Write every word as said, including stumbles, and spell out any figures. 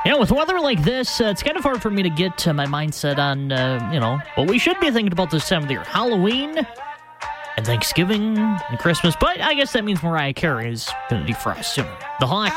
Yeah, with weather like this, uh, it's kind of hard for me to get uh, my mindset on, uh, you know, what we should be thinking about this time of the year. Halloween and Thanksgiving and Christmas. But I guess that means Mariah Carey is going to defrost soon. The Hawk.